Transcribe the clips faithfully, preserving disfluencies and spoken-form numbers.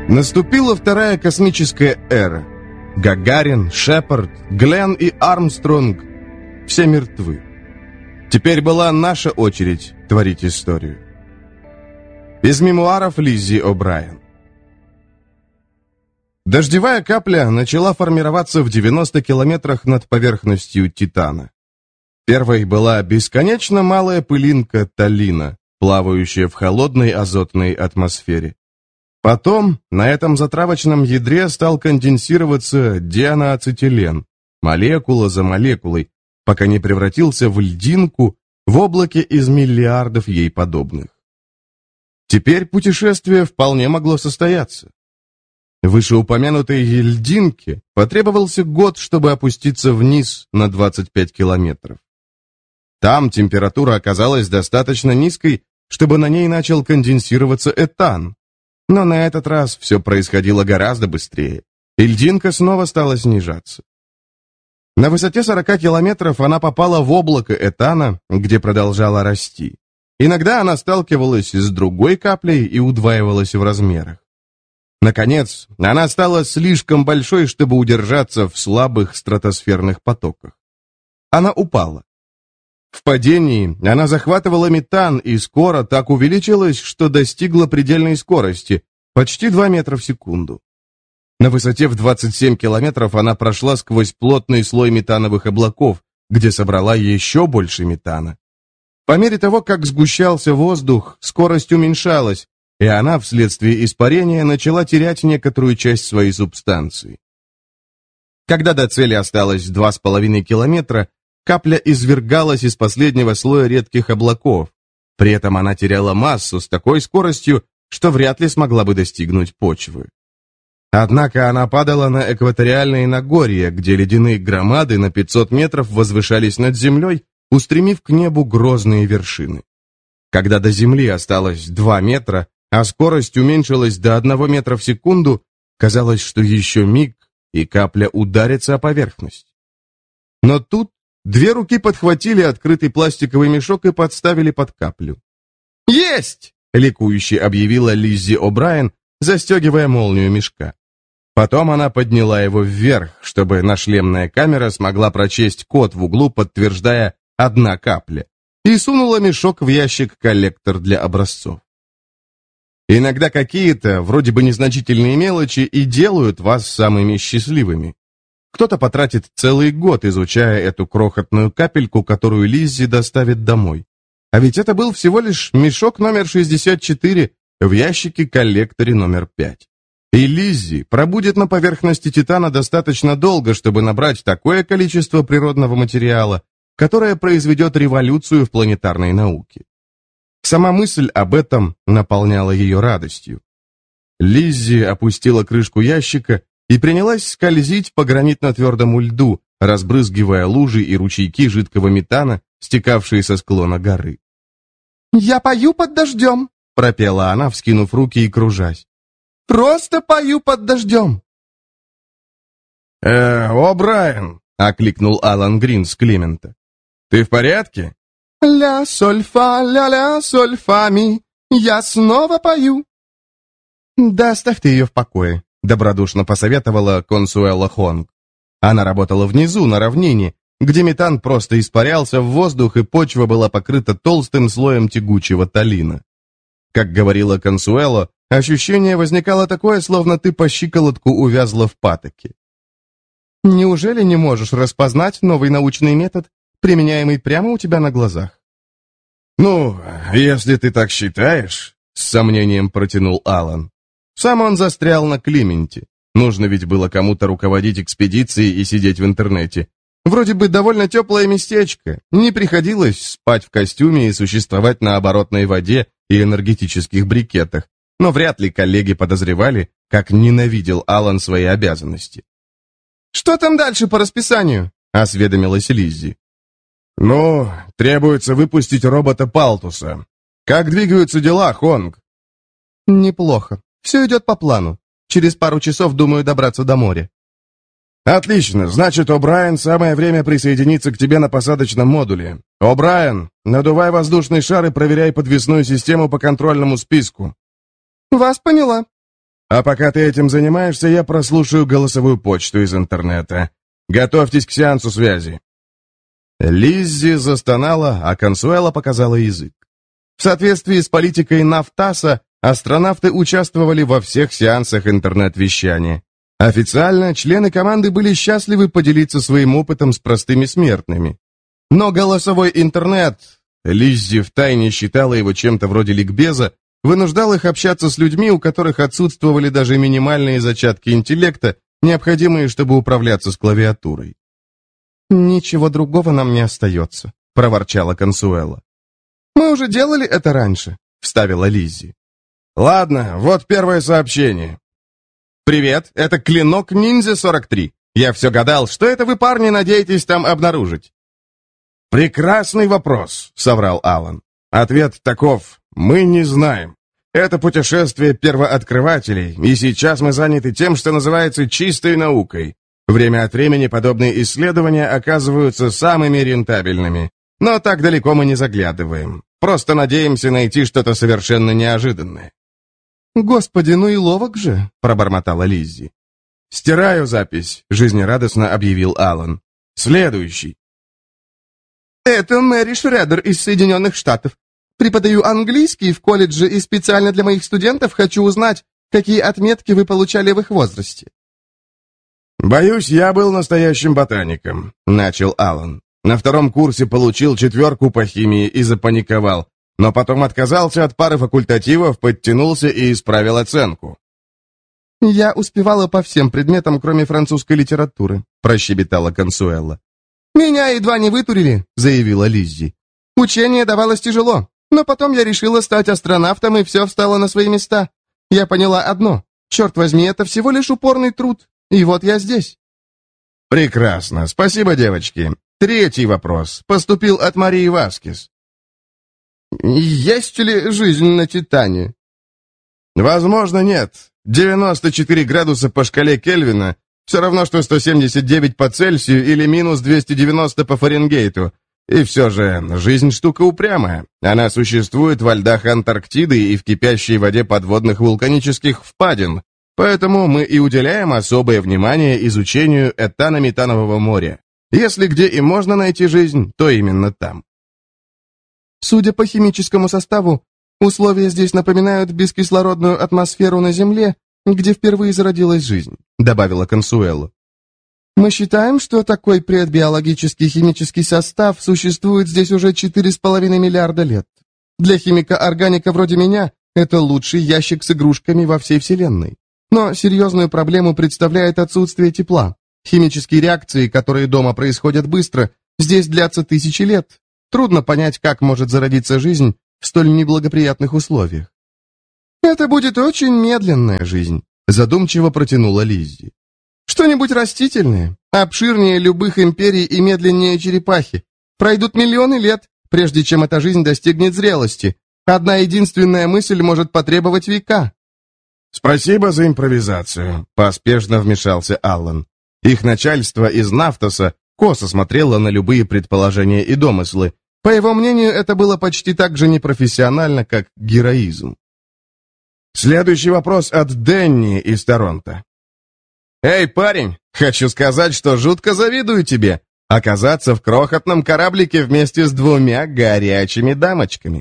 Наступила вторая космическая эра. Гагарин, Шепард, Гленн и Армстронг — все мертвы. Теперь была наша очередь творить историю. Из мемуаров Лиззи О'Брайен. Дождевая капля начала формироваться в девяноста километрах над поверхностью Титана. Первой была бесконечно малая пылинка Талина, плавающая в холодной азотной атмосфере. Потом на этом затравочном ядре стал конденсироваться дианоацетилен, молекула за молекулой, пока не превратился в льдинку в облаке из миллиардов ей подобных. Теперь путешествие вполне могло состояться. Вышеупомянутой льдинке потребовался год, чтобы опуститься вниз на двадцать пять километров. Там температура оказалась достаточно низкой, чтобы на ней начал конденсироваться этан. Но на этот раз все происходило гораздо быстрее, и льдинка снова стала снижаться. На высоте сорока километров она попала в облако этана, где продолжала расти. Иногда она сталкивалась с другой каплей и удваивалась в размерах. Наконец, она стала слишком большой, чтобы удержаться в слабых стратосферных потоках. Она упала. В падении она захватывала метан и скоро так увеличилась, что достигла предельной скорости – почти два метра в секунду. На высоте в двадцать семь километров она прошла сквозь плотный слой метановых облаков, где собрала еще больше метана. По мере того, как сгущался воздух, скорость уменьшалась, и она вследствие испарения начала терять некоторую часть своей субстанции. Когда до цели осталось два с половиной километра, капля извергалась из последнего слоя редких облаков. При этом она теряла массу с такой скоростью, что вряд ли смогла бы достигнуть почвы. Однако она падала на экваториальные Нагорья, где ледяные громады на пятьсот метров возвышались над землей, устремив к небу грозные вершины. Когда до земли осталось два метра, а скорость уменьшилась до одного метра в секунду, казалось, что еще миг, и капля ударится о поверхность. Но тут две руки подхватили открытый пластиковый мешок и подставили под каплю. «Есть!» — ликующе объявила Лиззи О'Брайен, застегивая молнию мешка. Потом она подняла его вверх, чтобы нашлемная камера смогла прочесть код в углу, подтверждая «одна капля», и сунула мешок в ящик-коллектор для образцов. Иногда какие-то, вроде бы незначительные мелочи, и делают вас самыми счастливыми. Кто-то потратит целый год, изучая эту крохотную капельку, которую Лиззи доставит домой. А ведь это был всего лишь мешок номер шестьдесят четыре в ящике-коллекторе номер пять. И Лиззи пробудет на поверхности Титана достаточно долго, чтобы набрать такое количество природного материала, которое произведет революцию в планетарной науке. Сама мысль об этом наполняла ее радостью. Лиззи опустила крышку ящика и принялась скользить по гранитно-твердому льду, разбрызгивая лужи и ручейки жидкого метана, стекавшие со склона горы. «Я пою под дождем», — пропела она, вскинув руки и кружась. «Просто пою под дождем». «Э, О'Брайен», — окликнул Алан Грин с Климента. «Ты в порядке?» «Ля, соль, фа, ля-ля, соль, фа, ми, я снова пою». «Да оставь ты ее в покое», — добродушно посоветовала Консуэла Хонг. Она работала внизу, на равнине, где метан просто испарялся в воздух, и почва была покрыта толстым слоем тягучего талина. Как говорила Консуэло, ощущение возникало такое, словно ты по щиколотку увязла в патоке. «Неужели не можешь распознать новый научный метод, применяемый прямо у тебя на глазах?» «Ну, если ты так считаешь», — с сомнением протянул Алан. Сам он застрял на Клименте. Нужно ведь было кому-то руководить экспедицией и сидеть в интернете. Вроде бы довольно теплое местечко. Не приходилось спать в костюме и существовать на оборотной воде и энергетических брикетах. Но вряд ли коллеги подозревали, как ненавидел Алан свои обязанности. «Что там дальше по расписанию?» — осведомилась Лиззи. «Ну, требуется выпустить робота Палтуса. Как двигаются дела, Хонг?» «Неплохо. Все идет по плану. Через пару часов, думаю, добраться до моря». «Отлично. Значит, О'Брайен, самое время присоединиться к тебе на посадочном модуле. О'Брайен, надувай воздушный шар и проверяй подвесную систему по контрольному списку». «Вас поняла». А пока ты этим занимаешься, я прослушаю голосовую почту из интернета. Готовьтесь к сеансу связи». Лиззи застонала, а Консуэла показала язык. В соответствии с политикой Нафтаса, астронавты участвовали во всех сеансах интернет-вещания. Официально члены команды были счастливы поделиться своим опытом с простыми смертными. Но голосовой интернет, Лиззи втайне считала его чем-то вроде ликбеза, вынуждал их общаться с людьми, у которых отсутствовали даже минимальные зачатки интеллекта, необходимые, чтобы управляться с клавиатурой. «Ничего другого нам не остается», — проворчала Консуэла. «Мы уже делали это раньше», — вставила Лиззи. «Ладно, вот первое сообщение». «Привет, это Клинок Ниндзя сорок три. Я все гадал, что это вы, парни, надеетесь там обнаружить?» «Прекрасный вопрос», — соврал Алан. «Ответ таков: мы не знаем. Это путешествие первооткрывателей, и сейчас мы заняты тем, что называется чистой наукой. Время от времени подобные исследования оказываются самыми рентабельными. Но так далеко мы не заглядываем. Просто надеемся найти что-то совершенно неожиданное». «Господи, ну и ловок же», — пробормотала Лиззи. «Стираю запись», — жизнерадостно объявил Алан. «Следующий». «Это Мэри Шредер из Соединенных Штатов. Преподаю английский в колледже и специально для моих студентов хочу узнать, какие отметки вы получали в их возрасте». «Боюсь, я был настоящим ботаником», — начал Алан. «На втором курсе получил четверку по химии и запаниковал, но потом отказался от пары факультативов, подтянулся и исправил оценку». «Я успевала по всем предметам, кроме французской литературы», — прощебетала Консуэла. «Меня едва не вытурили», — заявила Лиззи. «Учение давалось тяжело, но потом я решила стать астронавтом, и все встало на свои места. Я поняла одно: черт возьми, это всего лишь упорный труд, и вот я здесь». «Прекрасно, спасибо, девочки. Третий вопрос поступил от Марии Васкис». «Есть ли жизнь на Титане?» «Возможно, нет. девяносто четыре градуса по шкале Кельвина все равно, что сто семьдесят девять по Цельсию или минус двести девяносто по Фаренгейту. И все же, жизнь штука упрямая. Она существует во льдах Антарктиды и в кипящей воде подводных вулканических впадин. Поэтому мы и уделяем особое внимание изучению этано-метанового моря. Если где и можно найти жизнь, то именно там». «Судя по химическому составу, условия здесь напоминают бескислородную атмосферу на Земле, где впервые зародилась жизнь», — добавила Консуэла. «Мы считаем, что такой предбиологический химический состав существует здесь уже четыре с половиной миллиарда лет. Для химика-органика вроде меня это лучший ящик с игрушками во всей Вселенной. Но серьезную проблему представляет отсутствие тепла. Химические реакции, которые дома происходят быстро, здесь длятся тысячи лет. Трудно понять, как может зародиться жизнь в столь неблагоприятных условиях». «Это будет очень медленная жизнь», — задумчиво протянула Лиззи. «Что-нибудь растительное, обширнее любых империй и медленнее черепахи. Пройдут миллионы лет, прежде чем эта жизнь достигнет зрелости. Одна единственная мысль может потребовать века». «Спасибо за импровизацию», — поспешно вмешался Аллан. Их начальство из Нафтаса косо смотрело на любые предположения и домыслы. По его мнению, это было почти так же непрофессионально, как героизм. Следующий вопрос от Дэнни из Торонто. «Эй, парень, хочу сказать, что жутко завидую тебе. Оказаться в крохотном кораблике вместе с двумя горячими дамочками».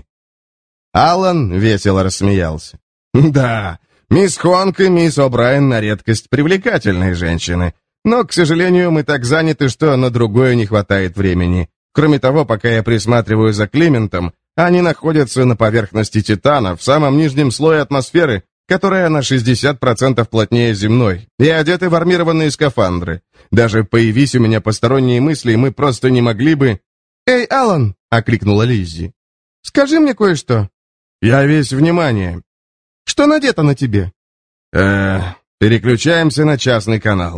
Аллан весело рассмеялся. «Да, мисс Хонг и мисс О'Брайен на редкость привлекательные женщины. Но, к сожалению, мы так заняты, что на другое не хватает времени. Кроме того, пока я присматриваю за Климентом, они находятся на поверхности Титана, в самом нижнем слое атмосферы, которая на шестьдесят процентов плотнее земной, и одеты в армированные скафандры. Даже появись у меня посторонние мысли, мы просто не могли бы...» «Эй, Алан!» — окликнула Лиззи. «Скажи мне кое-что». «Я весь внимание». «Что надето на тебе?» э переключаемся на частный канал».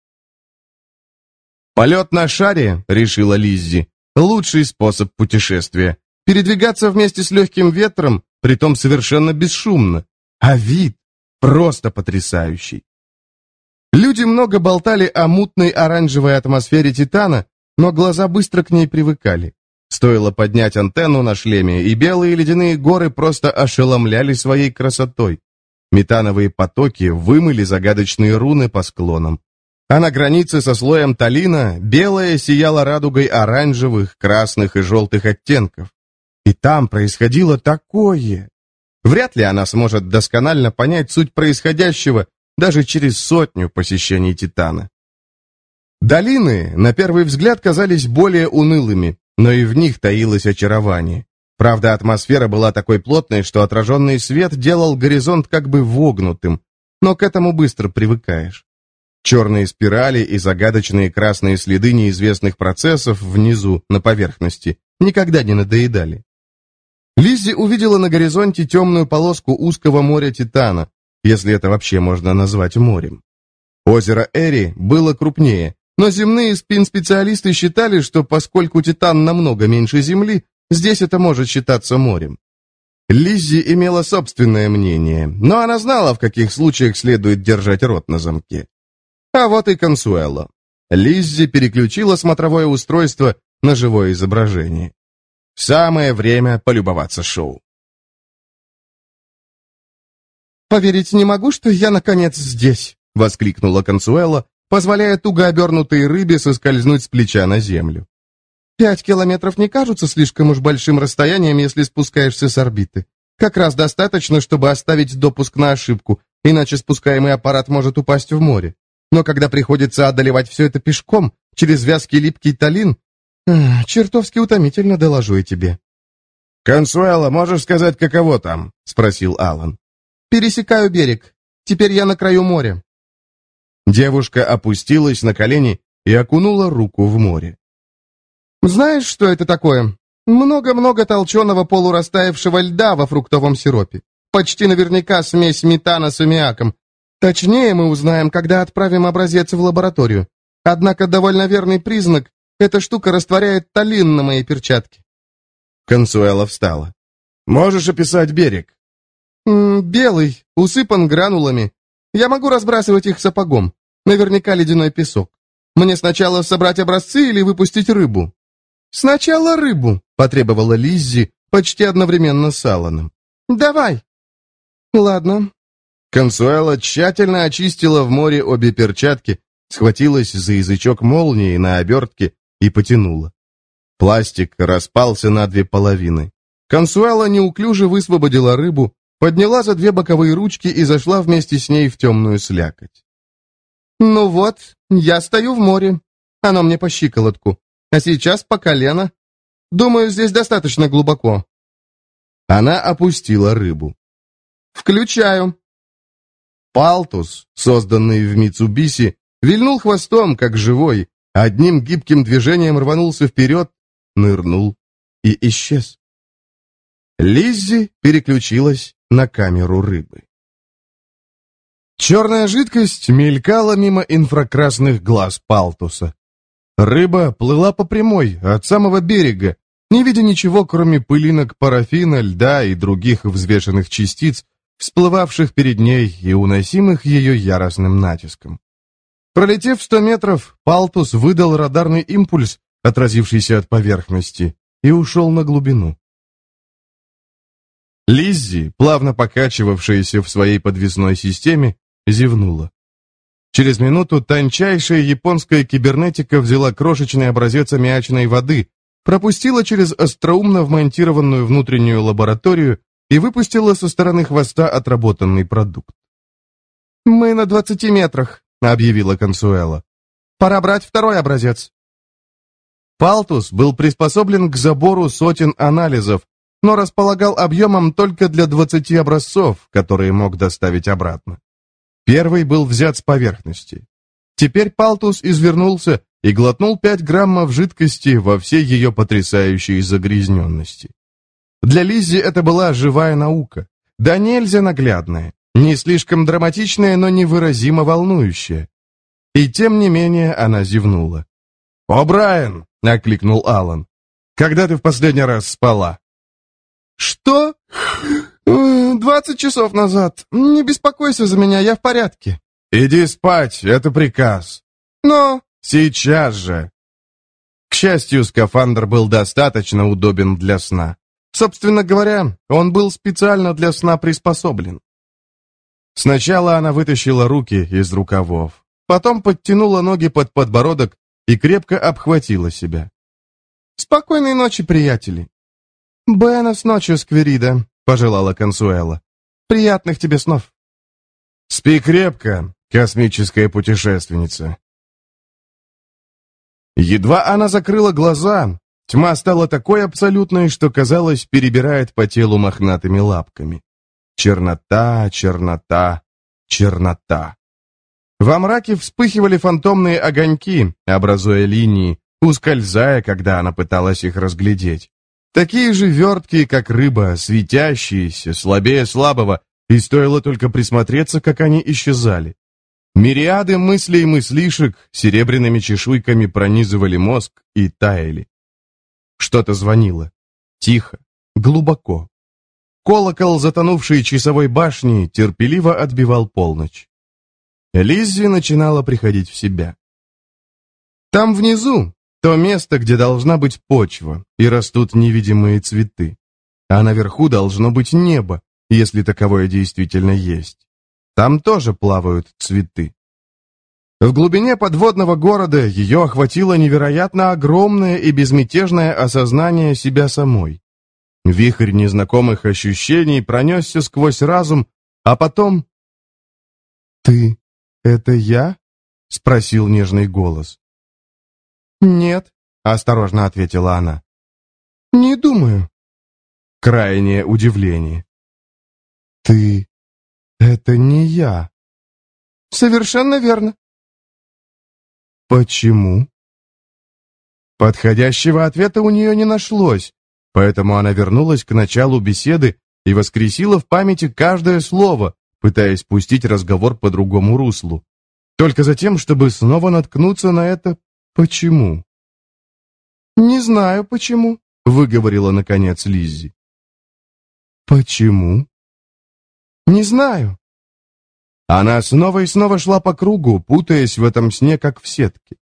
«Полет на шаре», — решила Лиззи, — «лучший способ путешествия. Передвигаться вместе с легким ветром, притом совершенно бесшумно. А вид просто потрясающий». Люди много болтали о мутной оранжевой атмосфере Титана, но глаза быстро к ней привыкали. Стоило поднять антенну на шлеме, и белые ледяные горы просто ошеломляли своей красотой. Метановые потоки вымыли загадочные руны по склонам. А на границе со слоем талина белое сияло радугой оранжевых, красных и желтых оттенков. И там происходило такое. Вряд ли она сможет досконально понять суть происходящего даже через сотню посещений Титана. Долины, на первый взгляд, казались более унылыми, но и в них таилось очарование. Правда, атмосфера была такой плотной, что отраженный свет делал горизонт как бы вогнутым, но к этому быстро привыкаешь. Черные спирали и загадочные красные следы неизвестных процессов внизу, на поверхности, никогда не надоедали. Лиззи увидела на горизонте темную полоску узкого моря Титана, если это вообще можно назвать морем. Озеро Эри было крупнее, но земные спин-специалисты считали, что поскольку Титан намного меньше Земли, здесь это может считаться морем. Лиззи имела собственное мнение, но она знала, в каких случаях следует держать рот на замке. А вот и Консуэло. Лиззи переключила смотровое устройство на живое изображение. Самое время полюбоваться шоу. «Поверить не могу, что я, наконец, здесь!» — воскликнула Консуэло, позволяя туго обернутой рыбе соскользнуть с плеча на землю. «Пять километров не кажутся слишком уж большим расстоянием, если спускаешься с орбиты. Как раз достаточно, чтобы оставить допуск на ошибку, иначе спускаемый аппарат может упасть в море. Но когда приходится одолевать все это пешком, через вязкий липкий талин, чертовски утомительно, доложу я тебе». «Консуэло, можешь сказать, каково там?» — спросил Алан. «Пересекаю берег. Теперь я на краю моря». Девушка опустилась на колени и окунула руку в море. «Знаешь, что это такое? Много-много толченого полурастаявшего льда во фруктовом сиропе. Почти наверняка смесь метана с аммиаком. Точнее мы узнаем, когда отправим образец в лабораторию. Однако довольно верный признак — эта штука растворяет талин на моей перчатке». Консуэло встала. «Можешь описать берег?» М -м, «Белый, усыпан гранулами. Я могу разбрасывать их сапогом. Наверняка ледяной песок. Мне сначала собрать образцы или выпустить рыбу?» «Сначала рыбу», — потребовала Лиззи почти одновременно с Алланом. «Давай». «Ладно». Консуэло тщательно очистила в море обе перчатки, схватилась за язычок молнии на обертке и потянула. Пластик распался на две половины. Консуэло неуклюже высвободила рыбу, подняла за две боковые ручки и зашла вместе с ней в темную слякоть. «Ну вот, я стою в море. Оно мне по щиколотку. А сейчас по колено. Думаю, здесь достаточно глубоко». Она опустила рыбу. «Включаю». Палтус, созданный в Митсубиси, вильнул хвостом, как живой, одним гибким движением рванулся вперед, нырнул и исчез. Лиззи переключилась на камеру рыбы. Черная жидкость мелькала мимо инфракрасных глаз Палтуса. Рыба плыла по прямой, от самого берега, не видя ничего, кроме пылинок парафина, льда и других взвешенных частиц, всплывавших перед ней и уносимых ее яростным натиском. Пролетев сто метров, Палтус выдал радарный импульс, отразившийся от поверхности, и ушел на глубину. Лиззи, плавно покачивавшаяся в своей подвесной системе, зевнула. Через минуту тончайшая японская кибернетика взяла крошечный образец аммиачной воды, пропустила через остроумно вмонтированную внутреннюю лабораторию и выпустила со стороны хвоста отработанный продукт. «Мы на двадцати метрах», — объявила Консуэло. «Пора брать второй образец». Палтус был приспособлен к забору сотен анализов, но располагал объемом только для двадцати образцов, которые мог доставить обратно. Первый был взят с поверхности. Теперь Палтус извернулся и глотнул пять граммов жидкости во всей ее потрясающей загрязненности. Для Лиззи это была живая наука, да нельзя наглядная, не слишком драматичная, но невыразимо волнующая. И тем не менее она зевнула. «О, Брайан!» — окликнул Алан. «Когда ты в последний раз спала?» «Что? Двадцать часов назад. Не беспокойся за меня, я в порядке». «Иди спать, это приказ». «Но...» «Сейчас же». К счастью, скафандр был достаточно удобен для сна. Собственно говоря, он был специально для сна приспособлен. Сначала она вытащила руки из рукавов, потом подтянула ноги под подбородок и крепко обхватила себя. «Спокойной ночи, приятели!» «Буэнос ночью, Сквирида», — пожелала Консуэла. «Приятных тебе снов!» «Спи крепко, космическая путешественница!» Едва она закрыла глаза, тьма стала такой абсолютной, что, казалось, перебирает по телу мохнатыми лапками. Чернота, чернота, чернота. Во мраке вспыхивали фантомные огоньки, образуя линии, ускользая, когда она пыталась их разглядеть. Такие же верткие, как рыба, светящиеся, слабее слабого, и стоило только присмотреться, как они исчезали. Мириады мыслей и мыслишек серебряными чешуйками пронизывали мозг и таяли. Что-то звонило. Тихо, глубоко. Колокол затонувшей часовой башни терпеливо отбивал полночь. Лиззи начинала приходить в себя. Там внизу то место, где должна быть почва, и растут невидимые цветы. А наверху должно быть небо, если таковое действительно есть. Там тоже плавают цветы. В глубине подводного города ее охватило невероятно огромное и безмятежное осознание себя самой. Вихрь незнакомых ощущений пронесся сквозь разум, а потом... «Ты — это я?» — спросил нежный голос. «Нет», — осторожно ответила она. «Не думаю». Крайнее удивление. «Ты — это не я». «Совершенно верно». «Почему?» Подходящего ответа у нее не нашлось, поэтому она вернулась к началу беседы и воскресила в памяти каждое слово, пытаясь пустить разговор по другому руслу. Только затем, чтобы снова наткнуться на это «почему?». «Не знаю, почему», — выговорила, наконец, Лиззи. «Почему?» «Не знаю». Она снова и снова шла по кругу, путаясь в этом сне, как в сетке.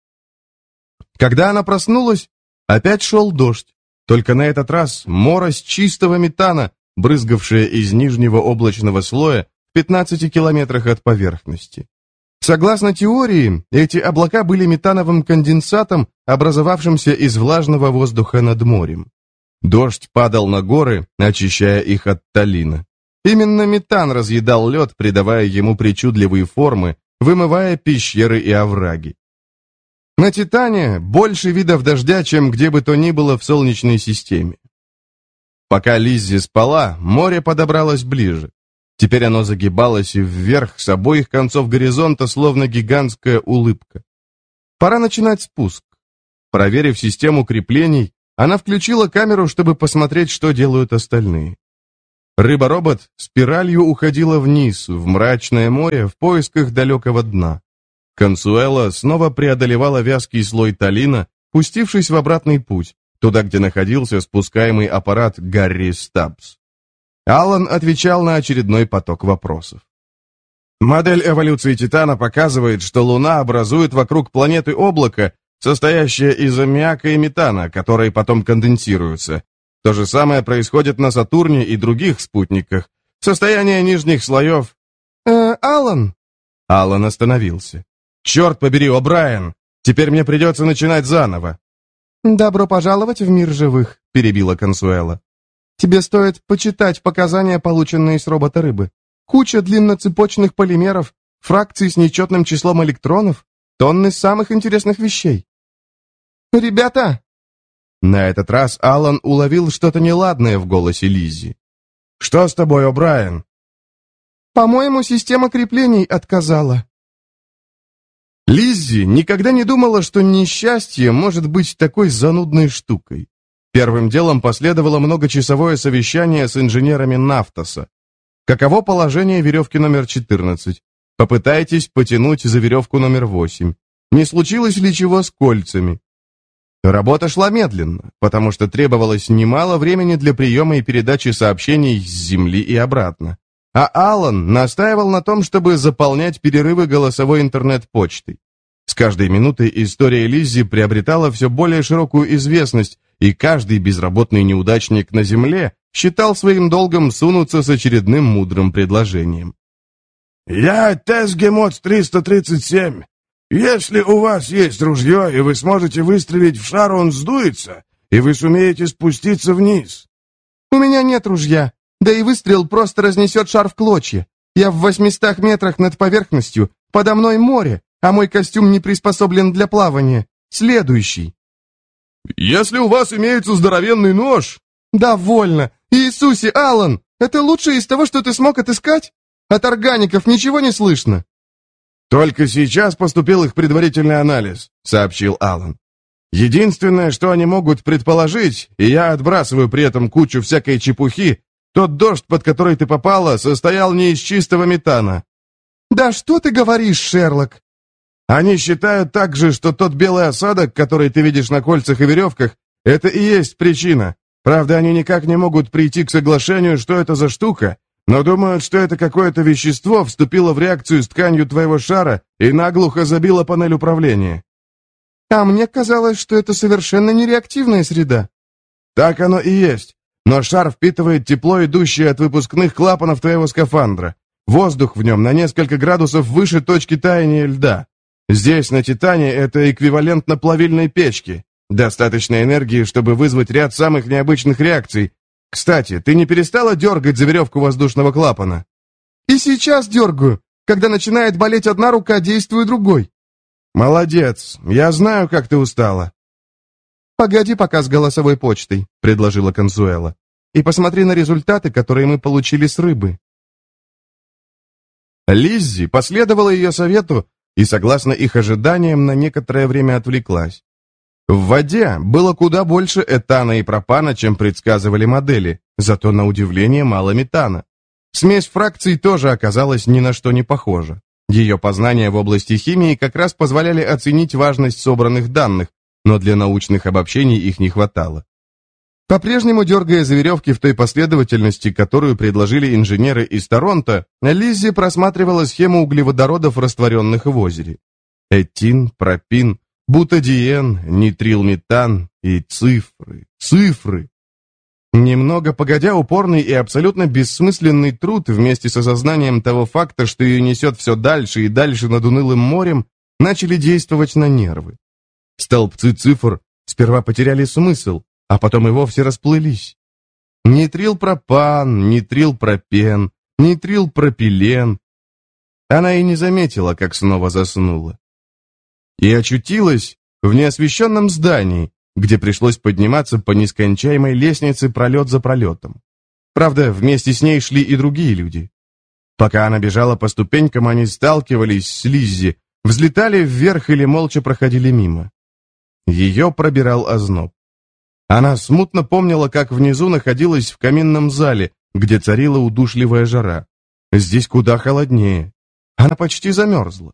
Когда она проснулась, опять шел дождь, только на этот раз морось чистого метана, брызгавшая из нижнего облачного слоя в пятнадцати километрах от поверхности. Согласно теории, эти облака были метановым конденсатом, образовавшимся из влажного воздуха над морем. Дождь падал на горы, очищая их от талина. Именно метан разъедал лед, придавая ему причудливые формы, вымывая пещеры и овраги. На Титане больше видов дождя, чем где бы то ни было в Солнечной системе. Пока Лиззи спала, море подобралось ближе. Теперь оно загибалось вверх с обоих концов горизонта, словно гигантская улыбка. Пора начинать спуск. Проверив систему креплений, она включила камеру, чтобы посмотреть, что делают остальные. Рыба-робот спиралью уходила вниз, в мрачное море, в поисках далекого дна. Консуэла снова преодолевала вязкий слой талина, пустившись в обратный путь, туда, где находился спускаемый аппарат Гарри Стаббс. Аллан отвечал на очередной поток вопросов. Модель эволюции Титана показывает, что Луна образует вокруг планеты облако, состоящее из аммиака и метана, которые потом конденсируются. То же самое происходит на Сатурне и других спутниках. Состояние нижних слоев... «Э, Аллан?» Аллан остановился. «Черт побери, О'Брайен! Теперь мне придется начинать заново!» «Добро пожаловать в мир живых», — перебила Консуэла. «Тебе стоит почитать показания, полученные с робота-рыбы. Куча длинноцепочных полимеров, фракций с нечетным числом электронов, тонны самых интересных вещей». «Ребята!» На этот раз Аллан уловил что-то неладное в голосе Лиззи. «Что с тобой, О'Брайен?» «По-моему, система креплений отказала». Лиззи никогда не думала, что несчастье может быть такой занудной штукой. Первым делом последовало многочасовое совещание с инженерами Нафтоса. Каково положение веревки номер четырнадцать? Попытайтесь потянуть за веревку номер восемь. Не случилось ли чего с кольцами? Работа шла медленно, потому что требовалось немало времени для приема и передачи сообщений с Земли и обратно. А Аллан настаивал на том, чтобы заполнять перерывы голосовой интернет-почтой. С каждой минутой история Лиззи приобретала все более широкую известность, и каждый безработный неудачник на Земле считал своим долгом сунуться с очередным мудрым предложением. «Я Тесгемот триста тридцать семь. Если у вас есть ружье, и вы сможете выстрелить в шар, он сдуется, и вы сумеете спуститься вниз». «У меня нет ружья, да и выстрел просто разнесет шар в клочья. Я в восьмистах метрах над поверхностью, подо мной море, а мой костюм не приспособлен для плавания. Следующий». «Если у вас имеется здоровенный нож...» «Довольно! Иисусе, Алан, это лучшее из того, что ты смог отыскать? От органиков ничего не слышно?» «Только сейчас поступил их предварительный анализ», — сообщил Алан. «Единственное, что они могут предположить, и я отбрасываю при этом кучу всякой чепухи, тот дождь, под который ты попала, состоял не из чистого метана». «Да что ты говоришь, Шерлок?» «Они считают также, что тот белый осадок, который ты видишь на кольцах и веревках, это и есть причина. Правда, они никак не могут прийти к соглашению, что это за штука, но думают, что это какое-то вещество вступило в реакцию с тканью твоего шара и наглухо забило панель управления». «А мне казалось, что это совершенно нереактивная среда». «Так оно и есть. Но шар впитывает тепло, идущее от выпускных клапанов твоего скафандра. Воздух в нем на несколько градусов выше точки таяния льда. Здесь, на Титане, это эквивалентно плавильной печке. Достаточно энергии, чтобы вызвать ряд самых необычных реакций. Кстати, ты не перестала дергать за веревку воздушного клапана?» «И сейчас дергаю. Когда начинает болеть одна рука, действую другой». «Молодец. Я знаю, как ты устала». «Погоди пока с голосовой почтой», — предложила Консуэла. «И посмотри на результаты, которые мы получили с рыбы». Лиззи последовала ее совету и, согласно их ожиданиям, на некоторое время отвлеклась. В воде было куда больше этана и пропана, чем предсказывали модели, зато на удивление мало метана. Смесь фракций тоже оказалась ни на что не похожа. Ее познания в области химии как раз позволяли оценить важность собранных данных, но для научных обобщений их не хватало. По-прежнему дергая за веревки в той последовательности, которую предложили инженеры из Торонто, Лиззи просматривала схему углеводородов, растворенных в озере. Этин, пропин, бутадиен, нитрилметан и цифры, цифры. Немного погодя, упорный и абсолютно бессмысленный труд вместе с осознанием того факта, что ее несет все дальше и дальше над унылым морем, начали действовать на нервы. Столбцы цифр сперва потеряли смысл, а потом и вовсе расплылись. Нитрилпропан, нитрилпропен, нитрилпропилен. Она и не заметила, как снова заснула. И очутилась в неосвещенном здании, где пришлось подниматься по нескончаемой лестнице пролет за пролетом. Правда, вместе с ней шли и другие люди. Пока она бежала по ступенькам, они сталкивались с Лиззи, взлетали вверх или молча проходили мимо. Ее пробирал озноб. Она смутно помнила, как внизу находилась в каминном зале, где царила удушливая жара. Здесь куда холоднее. Она почти замерзла.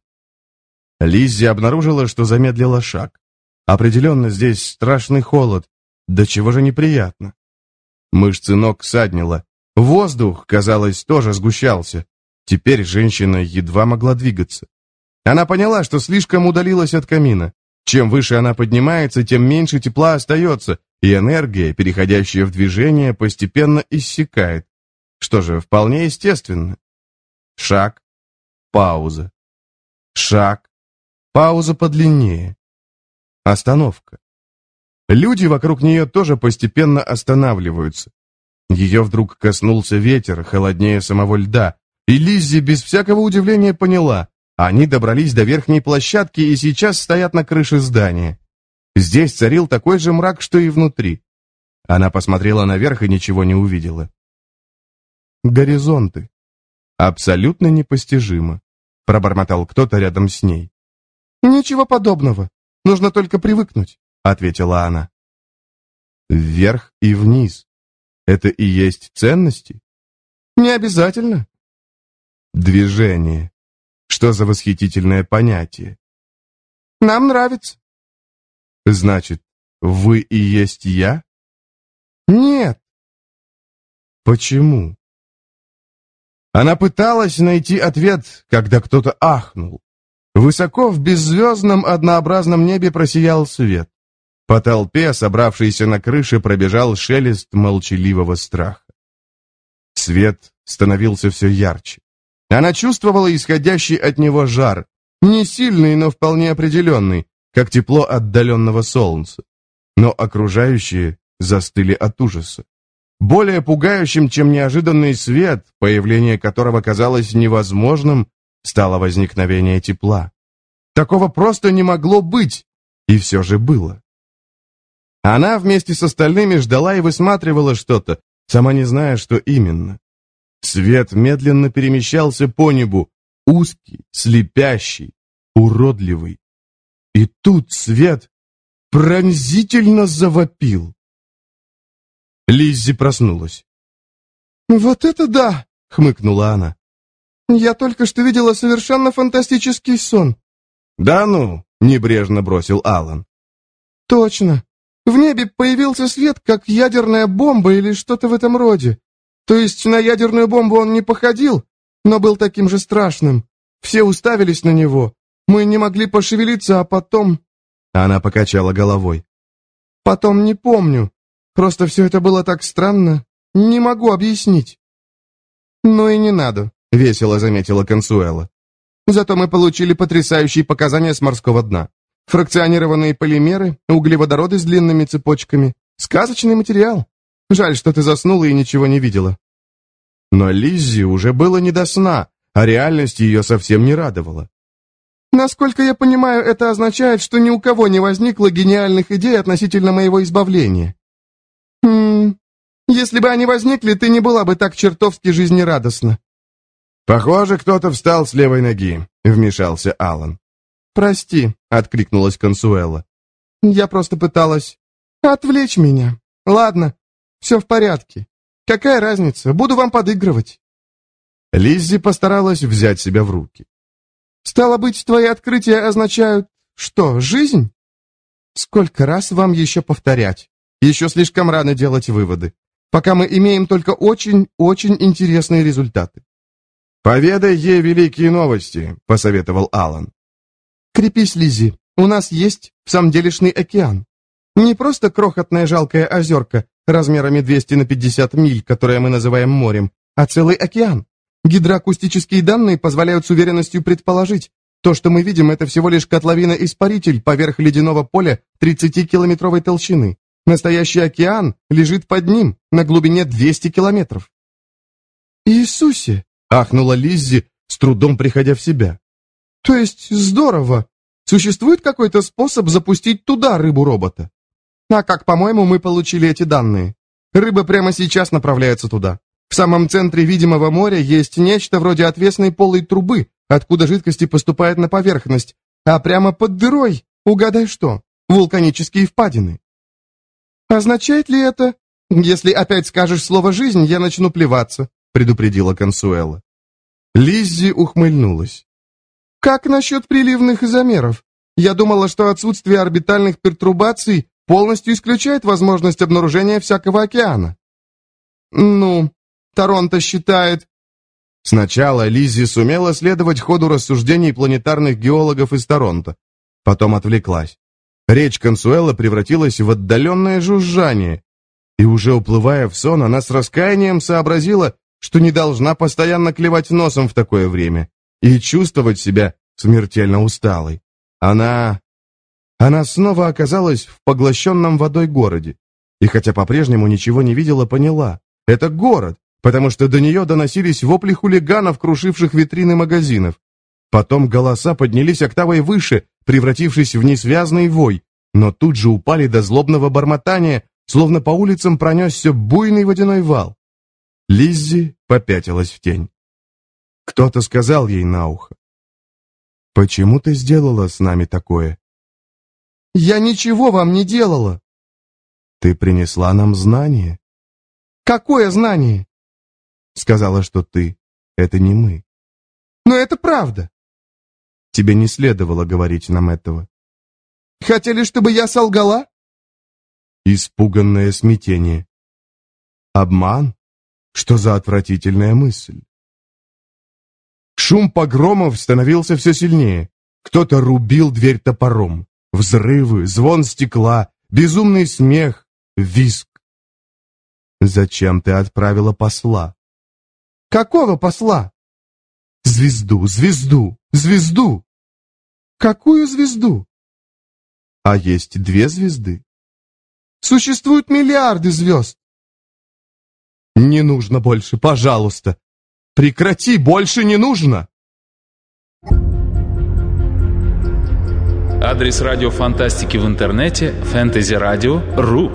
Лиззи обнаружила, что замедлила шаг. Определенно здесь страшный холод. Да чего же неприятно. Мышцы ног ссаднило. Воздух, казалось, тоже сгущался. Теперь женщина едва могла двигаться. Она поняла, что слишком удалилась от камина. Чем выше она поднимается, тем меньше тепла остается, и энергия, переходящая в движение, постепенно иссякает. Что же, вполне естественно. Шаг, пауза. Шаг, пауза подлиннее. Остановка. Люди вокруг нее тоже постепенно останавливаются. Ее вдруг коснулся ветер, холоднее самого льда, и Лиззи без всякого удивления поняла, они добрались до верхней площадки и сейчас стоят на крыше здания. Здесь царил такой же мрак, что и внутри. Она посмотрела наверх и ничего не увидела. Горизонты. Абсолютно непостижимо, пробормотал кто-то рядом с ней. «Ничего подобного. Нужно только привыкнуть», — ответила она. Вверх и вниз. Это и есть ценности? Не обязательно. Движение. Что за восхитительное понятие? Нам нравится. Значит, вы и есть я? Нет. Почему? Она пыталась найти ответ, когда кто-то ахнул. Высоко в беззвездном однообразном небе просиял свет. По толпе, собравшейся на крыше, пробежал шелест молчаливого страха. Свет становился все ярче. Она чувствовала исходящий от него жар, не сильный, но вполне определенный, как тепло отдаленного солнца. Но окружающие застыли от ужаса. Более пугающим, чем неожиданный свет, появление которого казалось невозможным, стало возникновение тепла. Такого просто не могло быть, и все же было. Она вместе с остальными ждала и высматривала что-то, сама не зная, что именно. Свет медленно перемещался по небу, узкий, слепящий, уродливый. И тут свет пронзительно завопил. Лиззи проснулась. «Вот это да!» — хмыкнула она. «Я только что видела совершенно фантастический сон». «Да ну!» — небрежно бросил Алан. «Точно. В небе появился свет, как ядерная бомба или что-то в этом роде. То есть на ядерную бомбу он не походил, но был таким же страшным. Все уставились на него. Мы не могли пошевелиться, а потом...» Она покачала головой. «Потом не помню. Просто все это было так странно. Не могу объяснить». «Ну и не надо», — весело заметила Консуэла. «Зато мы получили потрясающие показания с морского дна. Фракционированные полимеры, углеводороды с длинными цепочками. Сказочный материал. Жаль, что ты заснула и ничего не видела». Но Лиззи уже было не до сна, а реальность ее совсем не радовала. «Насколько я понимаю, это означает, что ни у кого не возникло гениальных идей относительно моего избавления». «Хм... Если бы они возникли, ты не была бы так чертовски жизнерадостна». «Похоже, кто-то встал с левой ноги», — вмешался Алан. «Прости», — откликнулась Консуэла. «Я просто пыталась отвлечь меня. Ладно, все в порядке. Какая разница, буду вам подыгрывать». Лиззи постаралась взять себя в руки. «Стало быть, твои открытия означают... что, жизнь? Сколько раз вам еще повторять? Еще слишком рано делать выводы, пока мы имеем только очень-очень интересные результаты». «Поведай ей великие новости», — посоветовал Алан. «Крепись, Лиззи, у нас есть в самом делешный океан. Не просто крохотное жалкое озерко размерами двести на пятьдесят миль, которое мы называем морем, а целый океан. Гидроакустические данные позволяют с уверенностью предположить, то, что мы видим, это всего лишь котловина-испаритель поверх ледяного поля тридцатикилометровой толщины. Настоящий океан лежит под ним, на глубине двухсот километров». «Иисусе!» — ахнула Лиззи, с трудом приходя в себя. «То есть здорово. Существует какой-то способ запустить туда рыбу-робота? А как, по-моему, мы получили эти данные? Рыба прямо сейчас направляется туда. В самом центре видимого моря есть нечто вроде отвесной полой трубы, откуда жидкости поступают на поверхность, а прямо под дырой, угадай что, вулканические впадины». «Означает ли это, если опять скажешь слово «жизнь», я начну плеваться», — предупредила Консуэла. Лиззи ухмыльнулась. «Как насчет приливных изомеров? Я думала, что отсутствие орбитальных пертурбаций полностью исключает возможность обнаружения всякого океана». «Ну, Торонто считает...» Сначала Лиззи сумела следовать ходу рассуждений планетарных геологов из Торонто. Потом отвлеклась. Речь Консуэла превратилась в отдаленное жужжание. И уже уплывая в сон, она с раскаянием сообразила, что не должна постоянно клевать носом в такое время и чувствовать себя смертельно усталой. Она... Она снова оказалась в поглощенном водой городе. И хотя по-прежнему ничего не видела, поняла. Это город, потому что до нее доносились вопли хулиганов, крушивших витрины магазинов. Потом голоса поднялись октавой выше, превратившись в несвязный вой, но тут же упали до злобного бормотания, словно по улицам пронесся буйный водяной вал. Лиззи попятилась в тень. Кто-то сказал ей на ухо: «Почему ты сделала с нами такое?» «Я ничего вам не делала». «Ты принесла нам знание». «Какое знание?» «Сказала, что ты — это не мы». «Но это правда». «Тебе не следовало говорить нам этого». «Хотели, чтобы я солгала?» Испуганное смятение. «Обман? Что за отвратительная мысль?» Шум погромов становился все сильнее. Кто-то рубил дверь топором. Взрывы, звон стекла, безумный смех, визг. «Зачем ты отправила посла?» «Какого посла?» Звезду, звезду, звезду! Какую звезду? А есть две звезды. Существуют миллиарды звезд. Не нужно больше, пожалуйста. Прекрати, больше не нужно. Адрес радио фантастики в интернете фэнтези радио точка ру.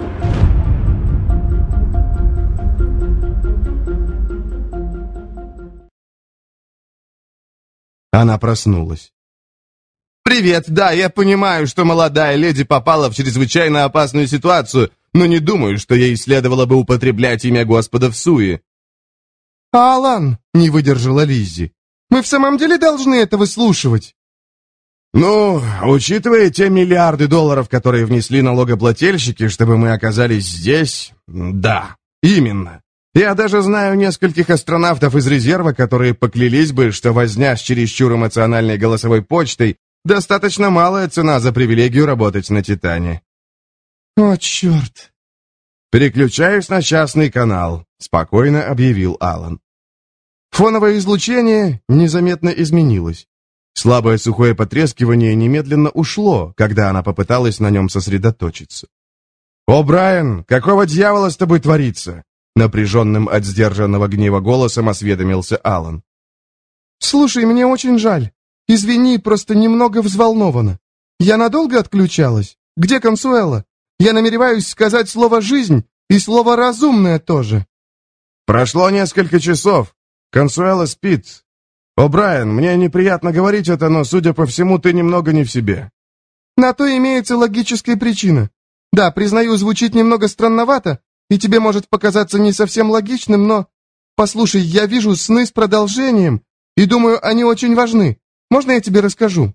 Она проснулась. «Привет, да, я понимаю, что молодая леди попала в чрезвычайно опасную ситуацию, но не думаю, что ей следовало бы употреблять имя Господа в суе». «Алан!» — не выдержала Лиззи. «Мы в самом деле должны это выслушивать?» «Ну, учитывая те миллиарды долларов, которые внесли налогоплательщики, чтобы мы оказались здесь, да, именно. Я даже знаю нескольких астронавтов из резерва, которые поклялись бы, что возня с чересчур эмоциональной голосовой почтой достаточно малая цена за привилегию работать на Титане». «О, черт!» «Переключаюсь на частный канал», — спокойно объявил Алан. Фоновое излучение незаметно изменилось. Слабое сухое потрескивание немедленно ушло, когда она попыталась на нем сосредоточиться. «О, Брайан, какого дьявола с тобой творится?» Напряженным от сдержанного гнева голосом осведомился Алан. «Слушай, мне очень жаль. Извини, просто немного взволнована. Я надолго отключалась? Где Консуэла? Я намереваюсь сказать слово «жизнь» и слово «разумное» тоже». «Прошло несколько часов. Консуэла спит. О, Брайан, мне неприятно говорить это, но, судя по всему, ты немного не в себе». «На то имеется логическая причина. Да, признаю, звучит немного странновато, и тебе может показаться не совсем логичным, но... Послушай, я вижу сны с продолжением, и думаю, они очень важны. Можно я тебе расскажу?»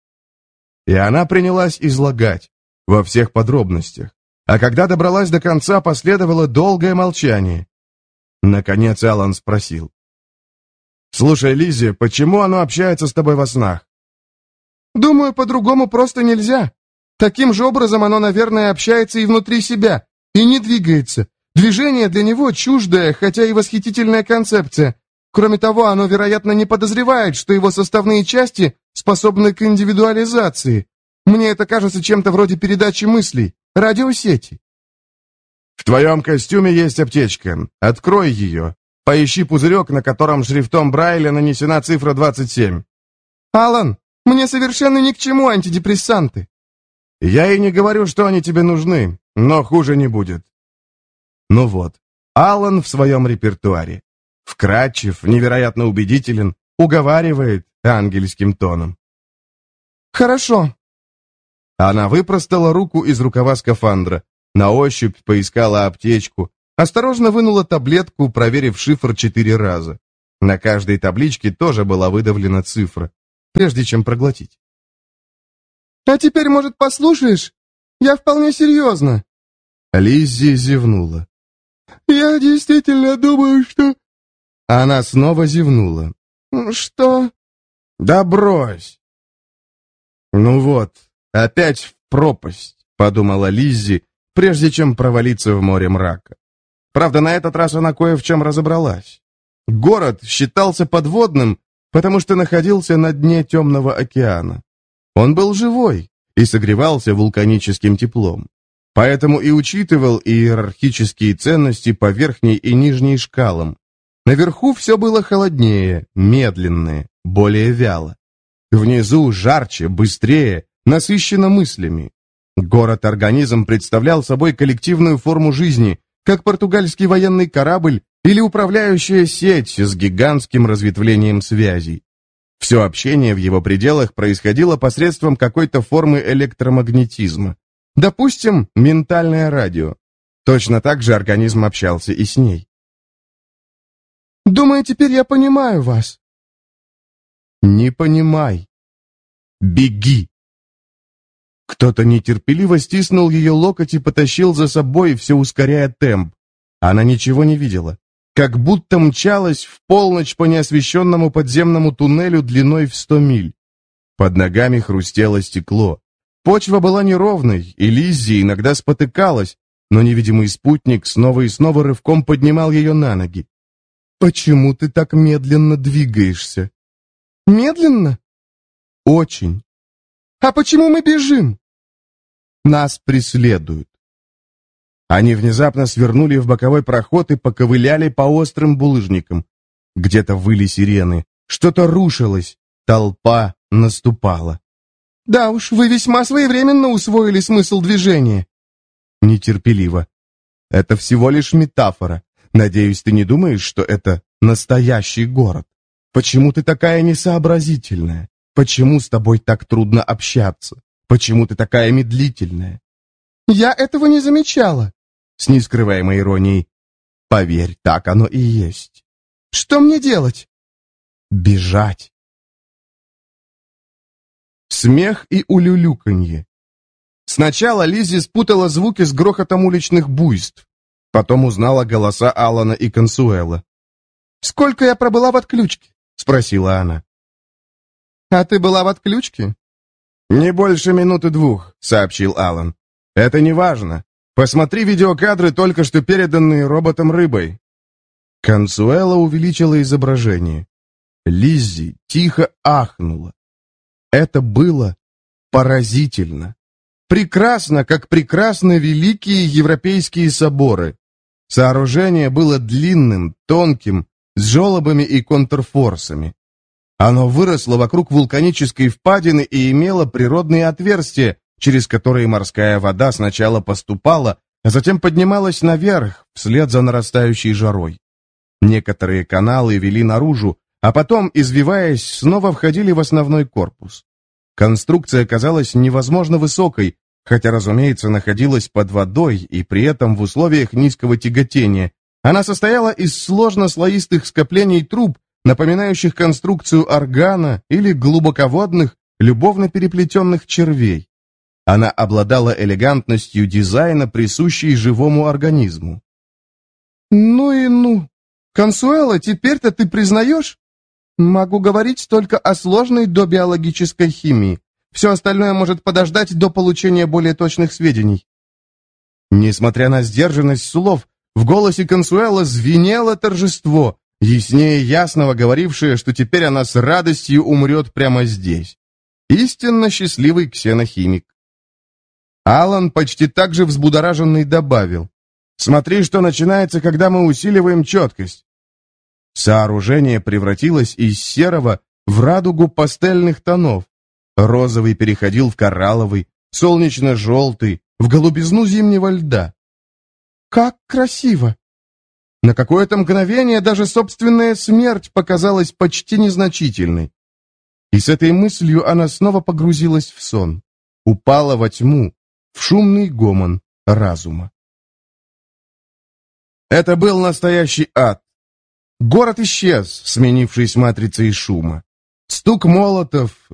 И она принялась излагать, во всех подробностях. А когда добралась до конца, последовало долгое молчание. Наконец Алан спросил. «Слушай, Лиззи, почему оно общается с тобой во снах?» «Думаю, по-другому просто нельзя. Таким же образом оно, наверное, общается и внутри себя, и не двигается. Движение для него чуждая, хотя и восхитительная концепция. Кроме того, оно, вероятно, не подозревает, что его составные части способны к индивидуализации. Мне это кажется чем-то вроде передачи мыслей, радиосети». «В твоем костюме есть аптечка. Открой ее. Поищи пузырек, на котором шрифтом Брайля нанесена цифра двадцать семь». «Алан, мне совершенно ни к чему антидепрессанты». «Я и не говорю, что они тебе нужны, но хуже не будет». Ну вот, Алан в своем репертуаре. Вкрадчив, невероятно убедителен, уговаривает ангельским тоном. «Хорошо». Она выпростала руку из рукава скафандра, на ощупь поискала аптечку, осторожно вынула таблетку, проверив шифр четыре раза. На каждой табличке тоже была выдавлена цифра, прежде чем проглотить. «А теперь, может, послушаешь? Я вполне серьезно». Лиззи зевнула. «Я действительно думаю, что...» Она снова зевнула. «Что?» «Да брось!» «Ну вот, опять в пропасть», — подумала Лиззи, прежде чем провалиться в море мрака. Правда, на этот раз она кое в чем разобралась. Город считался подводным, потому что находился на дне темного океана. Он был живой и согревался вулканическим теплом. Поэтому и учитывал иерархические ценности по верхней и нижней шкалам. Наверху все было холоднее, медленнее, более вяло. Внизу жарче, быстрее, насыщенно мыслями. Город-организм представлял собой коллективную форму жизни, как португальский военный корабль или управляющая сеть с гигантским разветвлением связей. Все общение в его пределах происходило посредством какой-то формы электромагнетизма. Допустим, ментальное радио. Точно так же организм общался и с ней. «Думаю, теперь я понимаю вас». «Не понимай. Беги». Кто-то нетерпеливо стиснул ее локоть и потащил за собой, все ускоряя темп. Она ничего не видела. Как будто мчалась в полночь по неосвещенному подземному туннелю длиной в сто миль. Под ногами хрустело стекло. Почва была неровной, и Лиззи иногда спотыкалась, но невидимый спутник снова и снова рывком поднимал ее на ноги. «Почему ты так медленно двигаешься?» Медленно? Очень. А почему мы бежим? Нас преследуют. Они внезапно свернули в боковой проход и поковыляли по острым булыжникам. Где-то выли сирены. Что-то рушилось. Толпа наступала. Да уж, вы весьма своевременно усвоили смысл движения. Нетерпеливо. Это всего лишь метафора. Надеюсь, ты не думаешь, что это настоящий город? Почему ты такая несообразительная? Почему с тобой так трудно общаться? Почему ты такая медлительная? Я этого не замечала. С нескрываемой иронией. Поверь, так оно и есть. Что мне делать? Бежать. Смех и улюлюканье. Сначала Лиззи спутала звуки с грохотом уличных буйств. Потом узнала голоса Алана и Консуэла. «Сколько я пробыла в отключке?» — спросила она. «А ты была в отключке?» «Не больше минуты двух», — сообщил Алан. «Это не важно. Посмотри видеокадры, только что переданные роботом-рыбой». Консуэла увеличила изображение. Лиззи тихо ахнула. Это было поразительно. Прекрасно, как прекрасны великие европейские соборы. Сооружение было длинным, тонким, с желобами и контрфорсами. Оно выросло вокруг вулканической впадины и имело природные отверстия, через которые морская вода сначала поступала, а затем поднималась наверх, вслед за нарастающей жарой. Некоторые каналы вели наружу, а потом, извиваясь, снова входили в основной корпус. Конструкция казалась невозможно высокой, хотя, разумеется, находилась под водой и при этом в условиях низкого тяготения. Она состояла из сложно-слоистых скоплений труб, напоминающих конструкцию органа или глубоководных, любовно переплетенных червей. Она обладала элегантностью дизайна, присущей живому организму. «Ну и ну! Консуэла, теперь-то ты признаешь? Могу говорить только о сложной добиологической химии. Все остальное может подождать до получения более точных сведений». Несмотря на сдержанность слов, в голосе Консуэла звенело торжество, яснее ясного говорившее, что теперь она с радостью умрет прямо здесь. Истинно счастливый ксенохимик. Алан почти так же взбудораженный добавил: «Смотри, что начинается, когда мы усиливаем четкость». Сооружение превратилось из серого в радугу пастельных тонов. Розовый переходил в коралловый, солнечно-желтый, в голубизну зимнего льда. «Как красиво!» На какое-то мгновение даже собственная смерть показалась почти незначительной. И с этой мыслью она снова погрузилась в сон, упала во тьму, в шумный гомон разума. Это был настоящий ад. Город исчез, сменившись матрицей шума. Стук молотов,